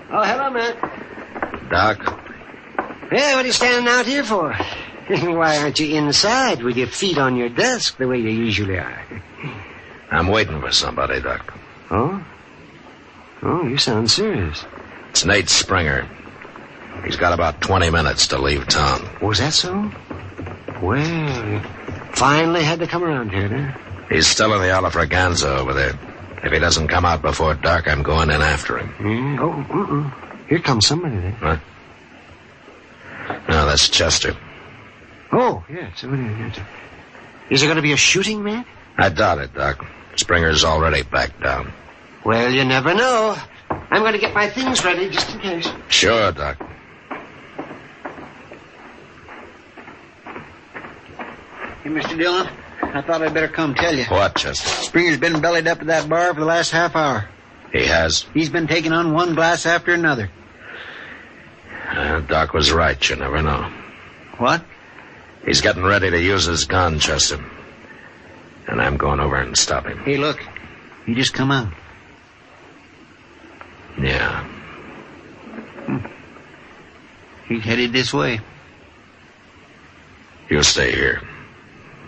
Oh, hello, man. Doc? Yeah, what are you standing out here for? Why aren't you inside with your feet on your desk the way you usually are? I'm waiting for somebody, Doc. Oh? Oh, you sound serious. It's Nate Springer. He's got about 20 minutes to leave town. Was that so? Well, you finally had to come around here, huh? He's still in the Alafraganza over there. If he doesn't come out before dark, I'm going in after him. Here comes somebody there. What? No, that's Chester. Oh, yeah, somebody. Is there going to be a shooting, man? I doubt it, Doc. Springer's already backed down. Well, you never know. I'm going to get my things ready just in case. Sure, Doc. Hey, Mr. Dillon, I thought I'd better come tell you. What, Chester? Springer's been bellied up at that bar for the last half hour. He has? He's been taking on one glass after another. Doc was right. You never know. What? He's getting ready to use his gun, Chester. And I'm going over and stop him. Hey, look. He just come out. Yeah. He's headed this way. You stay here.